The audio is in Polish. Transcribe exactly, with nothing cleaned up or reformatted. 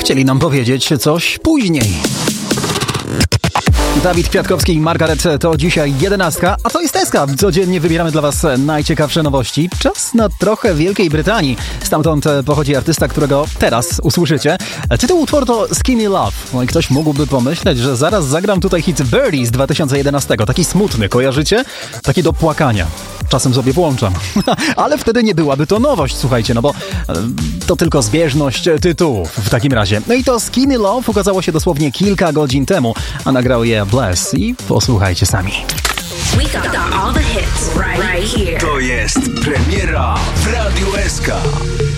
chcieli nam powiedzieć coś później. Dawid Kwiatkowski i Margaret to dzisiaj jedenastka, a to jest Eska. Codziennie wybieramy dla Was najciekawsze nowości. Czas na trochę Wielkiej Brytanii. Stamtąd pochodzi artysta, którego teraz usłyszycie. Tytuł utworu to Skinny Love. No i ktoś mógłby pomyśleć, że zaraz zagram tutaj hit Birdie z dwa tysiące jedenastego. Taki smutny, kojarzycie? Taki do płakania. Czasem sobie włączam. Ale wtedy nie byłaby to nowość, słuchajcie, no bo to tylko zbieżność tytułów w takim razie. No i to Skinny Love ukazało się dosłownie kilka godzin temu, a nagrał je Bless i posłuchajcie sami. We got all the hits right, right here. To jest premiera w Radiu S K.